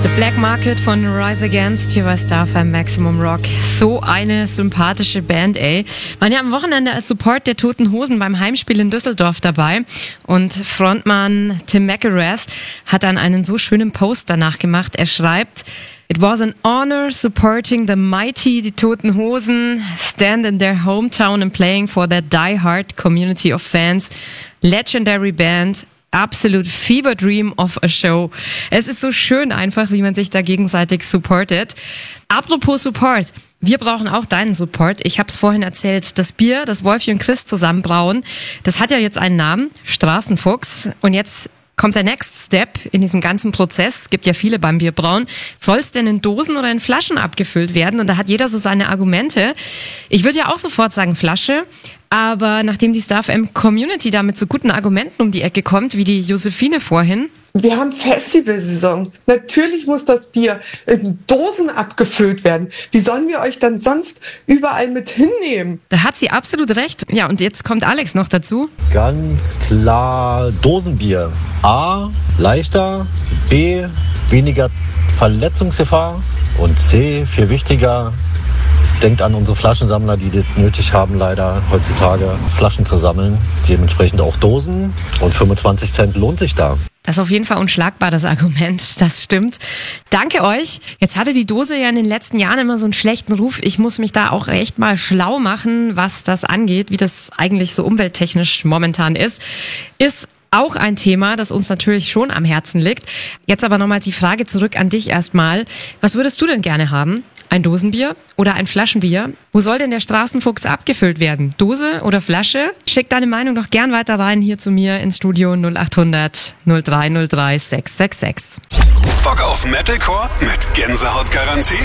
The Black Market von Rise Against hier bei Star FM Maximum Rock. So eine sympathische Band, ey. Waren ja am Wochenende als Support der Toten Hosen beim Heimspiel in Düsseldorf dabei. Und Frontmann Tim McIlrath hat dann einen so schönen Post danach gemacht. Er schreibt: It was an honor supporting the mighty, die Toten Hosen, stand in their hometown and playing for their die-hard community of fans. Legendary band. Absolute fever dream of a show. Es ist so schön einfach, wie man sich da gegenseitig supportet. Apropos Support. Wir brauchen auch deinen Support. Ich habe es vorhin erzählt, das Bier, das Wolfi und Chris zusammen brauen, das hat ja jetzt einen Namen, Straßenfuchs. Und jetzt kommt der Next Step in diesem ganzen Prozess. Gibt ja viele beim Bierbrauen. Soll es denn in Dosen oder in Flaschen abgefüllt werden? Und da hat jeder so seine Argumente. Ich würde ja auch sofort sagen Flasche. Aber nachdem die Star FM Community da mit so guten Argumenten um die Ecke kommt, wie die Josephine vorhin. Wir haben Festivalsaison. Natürlich muss das Bier in Dosen abgefüllt werden. Wie sollen wir euch dann sonst überall mit hinnehmen? Da hat sie absolut recht. Ja, und jetzt kommt Alex noch dazu. Ganz klar Dosenbier. A, leichter. B, weniger Verletzungsgefahr. Und C, viel wichtiger, denkt an unsere Flaschensammler, die das nötig haben, leider heutzutage Flaschen zu sammeln. Dementsprechend auch Dosen. Und 25 Cent lohnt sich da. Das ist auf jeden Fall unschlagbar, das Argument. Das stimmt. Danke euch. Jetzt hatte die Dose ja in den letzten Jahren immer so einen schlechten Ruf. Ich muss mich da auch echt mal schlau machen, was das angeht, wie das eigentlich so umwelttechnisch momentan ist. Ist auch ein Thema, das uns natürlich schon am Herzen liegt. Jetzt aber nochmal die Frage zurück an dich erstmal. Was würdest du denn gerne haben? Ein Dosenbier oder ein Flaschenbier? Wo soll denn der Straßenfuchs abgefüllt werden? Dose oder Flasche? Schick deine Meinung doch gern weiter rein hier zu mir ins Studio 0800 0303 666. Bock auf Metalcore mit Gänsehautgarantie?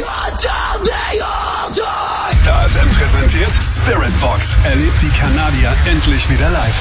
Star FM präsentiert Spiritbox. Erlebt die Kanadier endlich wieder live.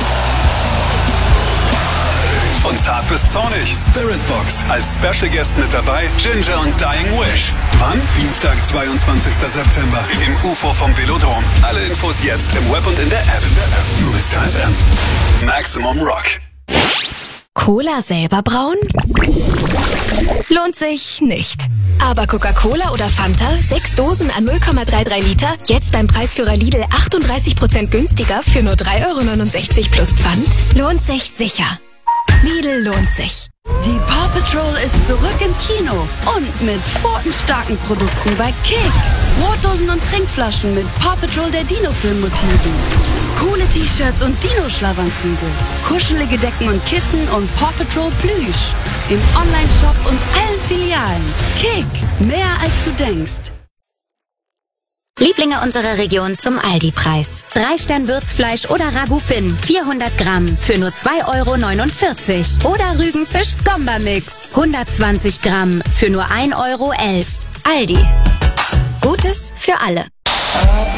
Von zart bis zornig, Spiritbox. Als Special Guest mit dabei Ginger und Dying Wish. Wann? Dienstag, 22. September im UFO vom Velodrom. Alle Infos jetzt im Web und in der App. Nur mit Star FM. Maximum Rock. Cola selber brauen? Lohnt sich nicht. Aber Coca-Cola oder Fanta, 6 Dosen an 0,33 Liter, jetzt beim Preisführer Lidl 38% günstiger für nur 3,69 € plus Pfand? Lohnt sich sicher. Lidl lohnt sich. Die Paw Patrol ist zurück im Kino und mit pfotenstarken Produkten bei Kick. Brotdosen und Trinkflaschen mit Paw Patrol der Dino-Film-Motiven. Coole T-Shirts und Dino-Schlafanzüge. Kuschelige Decken und Kissen und Paw Patrol Plüsch. Im Online-Shop und allen Filialen. Kick, mehr als du denkst. Lieblinge unserer Region zum Aldi-Preis. 3-Stern-Würzfleisch oder Ragout Finn, 400 Gramm für nur 2,49 € Oder Rügen-Fisch-Skomba-Mix, 120 Gramm für nur 1,11 €. Aldi. Gutes für alle.